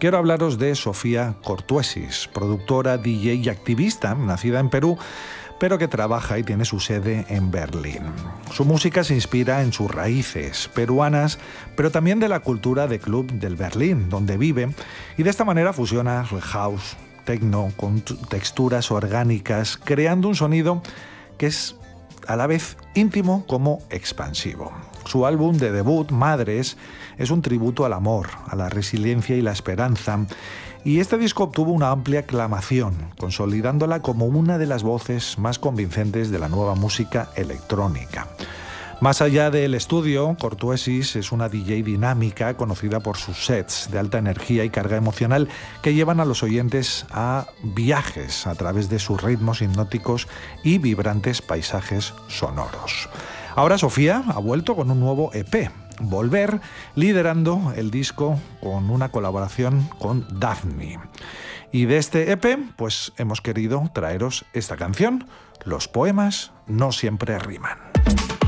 quiero hablaros de Sofía Cortuesis, productora, DJ y activista, nacida en Perú, pero que trabaja y tiene su sede en Berlín. Su música se inspira en sus raíces peruanas, pero también de la cultura de club del Berlín, donde vive, y de esta manera fusiona el house, techno, con texturas orgánicas, creando un sonido que es a la vez íntimo como expansivo. Su álbum de debut, Madres, es un tributo al amor, a la resiliencia y la esperanza, y este disco obtuvo una amplia aclamación, consolidándola como una de las voces más convincentes de la nueva música electrónica. Más allá del estudio, Cortuesis es una DJ dinámica conocida por sus sets de alta energía y carga emocional que llevan a los oyentes a viajes a través de sus ritmos hipnóticos y vibrantes paisajes sonoros. Ahora Sofía ha vuelto con un nuevo EP, Volver, liderando el disco con una colaboración con Daphne. Y de este EP, pues hemos querido traeros esta canción, Los poemas no siempre riman.